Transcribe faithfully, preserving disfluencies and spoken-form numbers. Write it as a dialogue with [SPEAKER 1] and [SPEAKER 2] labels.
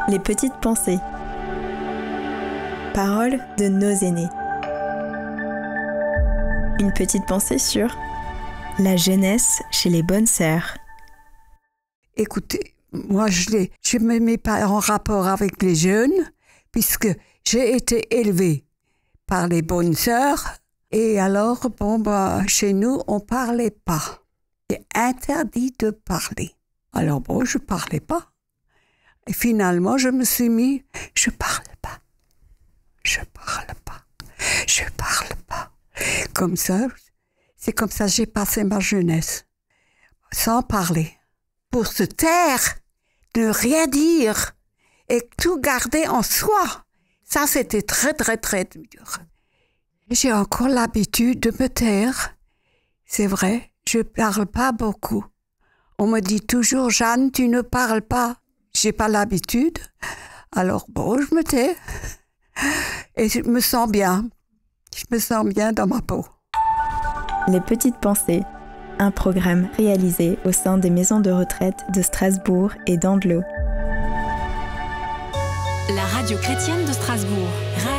[SPEAKER 1] Les petites pensées. Paroles de nos aînés. Une petite pensée sur la jeunesse chez les bonnes sœurs.
[SPEAKER 2] Écoutez, moi je ne je me mets pas en rapport avec les jeunes, puisque j'ai été élevée par les bonnes sœurs. Et alors, bon, bah, chez nous, on ne parlait pas. C'est interdit de parler. Alors bon, je ne parlais pas. Et finalement, je me suis mis, je ne parle pas. Je ne parle pas. Je ne parle pas. Comme ça, c'est comme ça que j'ai passé ma jeunesse. Sans parler. Pour se taire, ne rien dire et tout garder en soi. Ça, c'était très, très, très dur. J'ai encore l'habitude de me taire. C'est vrai, je ne parle pas beaucoup. On me dit toujours, Jeanne, tu ne parles pas. Je n'ai pas l'habitude. Alors bon, je me tais. Et je me sens bien. Je me sens bien dans ma peau.
[SPEAKER 1] Les petites pensées. Un programme réalisé au sein des maisons de retraite de Strasbourg et d'Andelot.
[SPEAKER 3] La radio chrétienne de Strasbourg.